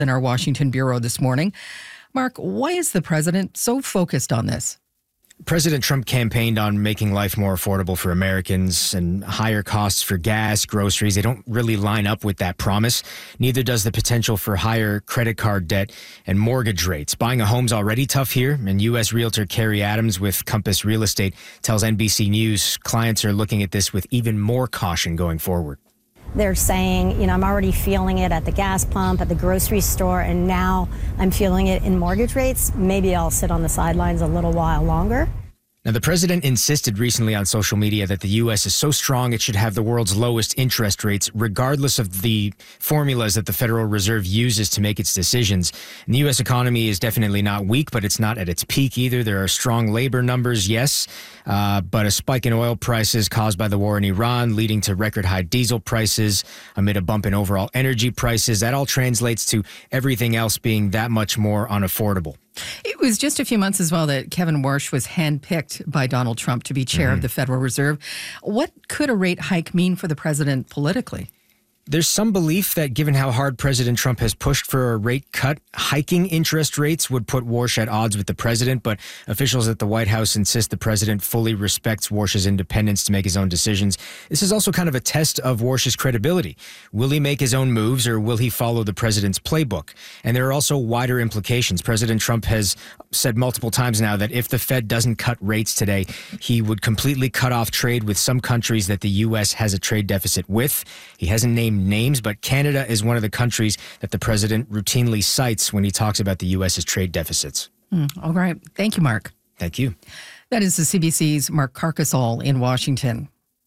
in our Washington bureau this morning. Mark, why is the president so focused on this? President Trump campaigned on making life more affordable for Americans, and higher costs for gas, groceries. They don't really line up with that promise. Neither does the potential for higher credit card debt and mortgage rates. Buying a home's already tough here, and U.S. realtor Carrie Adams with Compass Real Estate tells NBC News clients are looking at this with even more caution going forward. They're saying, I'm already feeling it at the gas pump, at the grocery store, and now I'm feeling it in mortgage rates. Maybe I'll sit on the sidelines a little while longer. Now, the president insisted recently on social media that the U.S. is so strong it should have the world's lowest interest rates, regardless of the formulas that the Federal Reserve uses to make its decisions. And the U.S. economy is definitely not weak, but it's not at its peak either. There are strong labor numbers, yes, but a spike in oil prices caused by the war in Iran, leading to record high diesel prices amid a bump in overall energy prices. That all translates to everything else being that much more unaffordable. It was just a few months as well that Kevin Warsh was handpicked by Donald Trump to be chair of the Federal Reserve. What could a rate hike mean for the president politically? There's some belief that given how hard President Trump has pushed for a rate cut, hiking interest rates would put Warsh at odds with the president. But officials at the White House insist the president fully respects Warsh's independence to make his own decisions. This is also kind of a test of Warsh's credibility. Will he make his own moves, or will he follow the president's playbook? And there are also wider implications. President Trump has said multiple times now that if the Fed doesn't cut rates today, he would completely cut off trade with some countries that the U.S. has a trade deficit with. He hasn't named names, but Canada is one of the countries that the president routinely cites when he talks about the U.S.'s trade deficits. All right. Thank you, Mark. Thank you. That is the CBC's Mark Carcasol in Washington.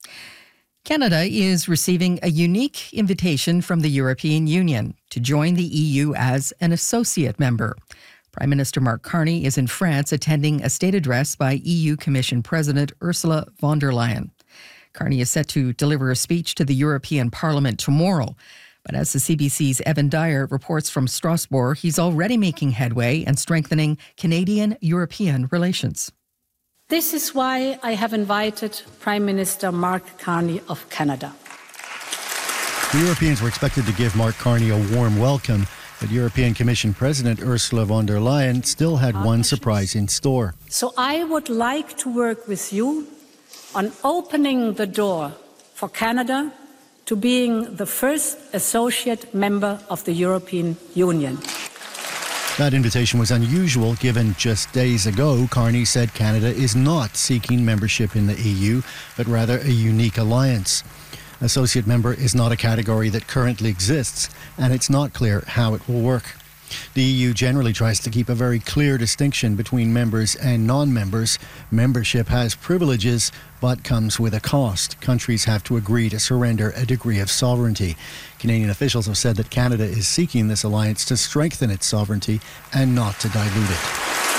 Canada is receiving a unique invitation from the European Union to join the EU as an associate member. Prime Minister Mark Carney is in France attending a state address by EU Commission President Ursula von der Leyen. Carney is set to deliver a speech to the European Parliament tomorrow. But as the CBC's Evan Dyer reports from Strasbourg, he's already making headway and strengthening Canadian-European relations. This is why I have invited Prime Minister Mark Carney of Canada. The Europeans were expected to give Mark Carney a warm welcome, but European Commission President Ursula von der Leyen still had one surprise in store. So I would like to work with you on opening the door for Canada to being the first associate member of the European Union. That invitation was unusual given just days ago Carney said Canada is not seeking membership in the EU, but rather a unique alliance. Associate member is not a category that currently exists, and it's not clear how it will work. The EU generally tries to keep a very clear distinction between members and non-members. Membership has privileges, but comes with a cost. Countries have to agree to surrender a degree of sovereignty. Canadian officials have said that Canada is seeking this alliance to strengthen its sovereignty and not to dilute it.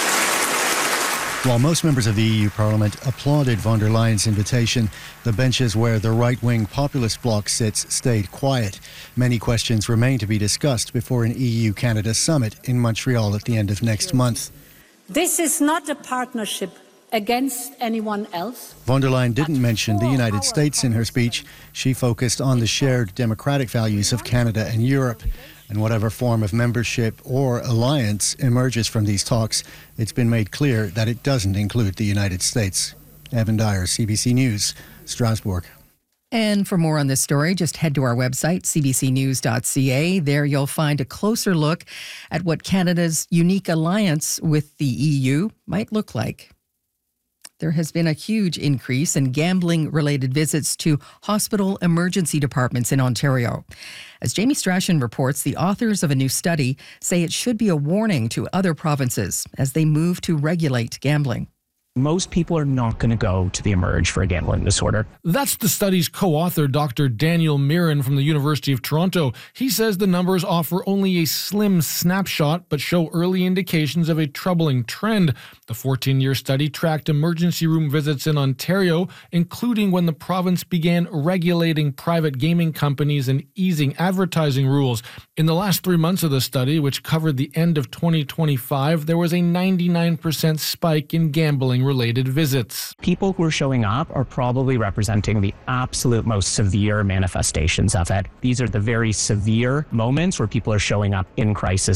While most members of the EU Parliament applauded von der Leyen's invitation, the benches where the right-wing populist bloc sits stayed quiet. Many questions remain to be discussed before an EU-Canada summit in Montreal at the end of next month. This is not a partnership against anyone else. Von der Leyen didn't mention the United States in her speech. She focused on the shared democratic values of Canada and Europe. And whatever form of membership or alliance emerges from these talks, it's been made clear that it doesn't include the United States. Evan Dyer, CBC News, Strasbourg. And for more on this story, just head to our website, cbcnews.ca. There you'll find a closer look at what Canada's unique alliance with the EU might look like. There has been a huge increase in gambling-related visits to hospital emergency departments in Ontario. As Jamie Strachan reports, the authors of a new study say it should be a warning to other provinces as they move to regulate gambling. Most people are not going to go to the Emerge for a gambling disorder. That's the study's co-author, Dr. Daniel Mirren from the University of Toronto. He says the numbers offer only a slim snapshot, but show early indications of a troubling trend. The 14-year study tracked emergency room visits in Ontario, including when the province began regulating private gaming companies and easing advertising rules. In the last 3 months of the study, which covered the end of 2025, there was a 99% spike in gambling related visits. People who are showing up are probably representing the absolute most severe manifestations of it. These are the very severe moments where people are showing up in crisis